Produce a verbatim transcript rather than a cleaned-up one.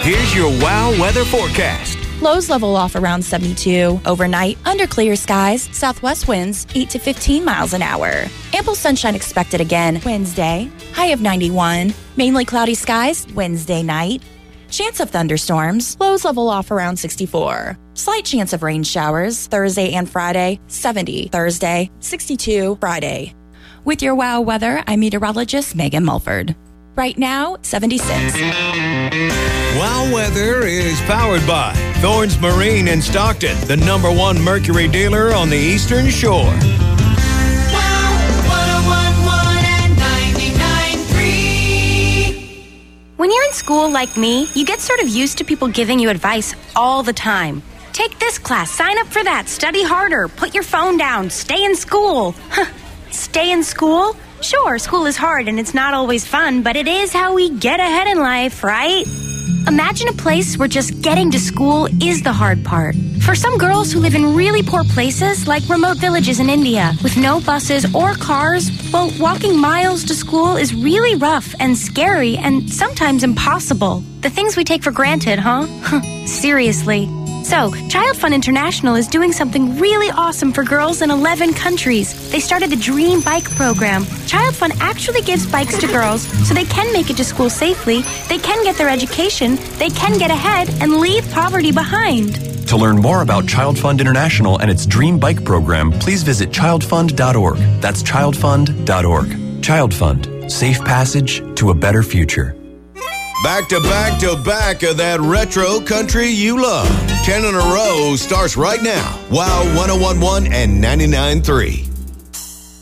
Here's your WOW weather forecast. Lows level off around seventy-two. Overnight, under clear skies, southwest winds eight to fifteen miles an hour. Ample sunshine expected again Wednesday. High of ninety-one. Mainly cloudy skies Wednesday night. Chance of thunderstorms. Lows level off around sixty-four. Slight chance of rain showers Thursday and Friday. seventy Thursday, sixty-two Friday. With your WOW weather, I'm meteorologist Megan Mulford. Right now, seventy-six. WOW weather is powered by Thorns Marine in Stockton, the number one Mercury dealer on the Eastern Shore. When you're in school like me, you get sort of used to people giving you advice all the time. Take this class, sign up for that, study harder, put your phone down, stay in school. Huh, stay in school? Sure, school is hard and it's not always fun, but it is how we get ahead in life, right? Imagine a place where just getting to school is the hard part. For some girls who live in really poor places, like remote villages in India, with no buses or cars, well, walking miles to school is really rough and scary and sometimes impossible. The things we take for granted, huh? Seriously. So, Child Fund International is doing something really awesome for girls in eleven countries. They started the Dream Bike program. Child Fund actually gives bikes to girls so they can make it to school safely, they can get their education, they can get ahead, and leave poverty behind. To learn more about Child Fund International and its Dream Bike program, please visit child fund dot org. That's child fund dot org. Child Fund. Safe passage to a better future. Back to back to back of that retro country you love. Ten in a row starts right now. WOW one oh one point one and ninety-nine point three.